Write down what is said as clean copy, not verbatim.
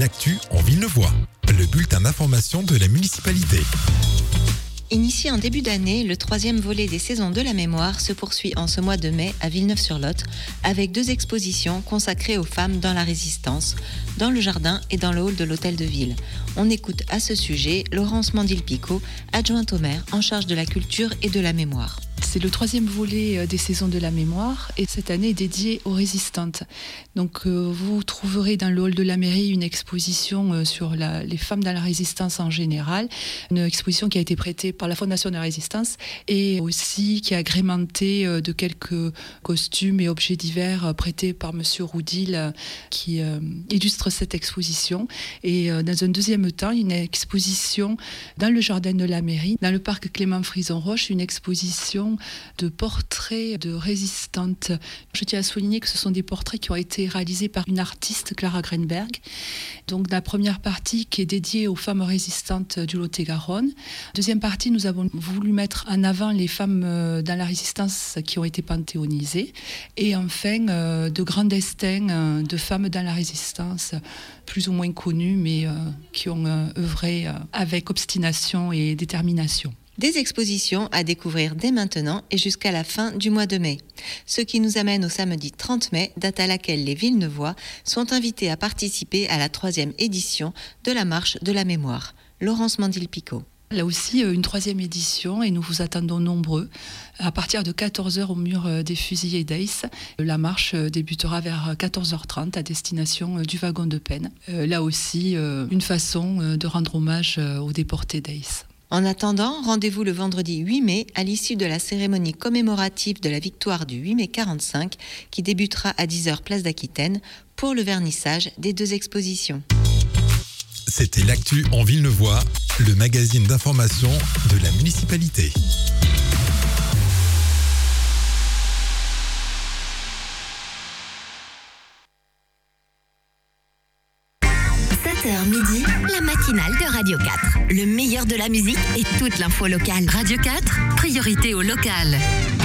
l'actu en Villeneuvois, le bulletin d'information de la municipalité. Initié en début d'année, le 3e volet des Saisons de la mémoire se poursuit en ce mois de mai à Villeneuve-sur-Lot avec 2 expositions consacrées aux femmes dans la résistance, dans le jardin et dans le hall de l'hôtel de ville. On écoute à ce sujet Laurence Mandil-Picot, adjointe au maire en charge de la culture et de la mémoire. C'est le 3e volet des Saisons de la mémoire et cette année est dédié aux résistantes. Donc vous trouverez dans le hall de la mairie une exposition sur les femmes dans la résistance en général, une exposition qui a été prêtée par la Fondation de la Résistance et aussi qui est agrémentée de quelques costumes et objets divers prêtés par Monsieur Roudil qui illustre cette exposition. Et dans un deuxième temps, une exposition dans le jardin de la mairie, dans le parc Clément Frison-Roche, une exposition de portraits de résistantes. Je tiens à souligner que ce sont des portraits qui ont été réalisés par une artiste, Clara Greenberg. Donc la première partie qui est dédiée aux femmes résistantes du Lot-et-Garonne. Deuxième partie, nous avons voulu mettre en avant les femmes dans la résistance qui ont été panthéonisées. Et enfin, de grands destins de femmes dans la résistance, plus ou moins connues, mais qui ont œuvré avec obstination et détermination. Des expositions à découvrir dès maintenant et jusqu'à la fin du mois de mai. Ce qui nous amène au samedi 30 mai, date à laquelle les Villeneuvois sont invités à participer à la 3e édition de la Marche de la Mémoire. Laurence Mandil-Picot. Là aussi, une 3e édition et nous vous attendons nombreux. À partir de 14h au mur des fusillés d'Aïs, la marche débutera vers 14h30 à destination du wagon de peine. Là aussi, une façon de rendre hommage aux déportés d'Aïs. En attendant, rendez-vous le vendredi 8 mai à l'issue de la cérémonie commémorative de la victoire du 8 mai 45 qui débutera à 10h place d'Aquitaine pour le vernissage des 2 expositions. C'était l'actu en Villeneuvois, le magazine d'information de la municipalité. Midi, la matinale de Radio 4. Le meilleur de la musique et toute l'info locale. Radio 4, priorité au local.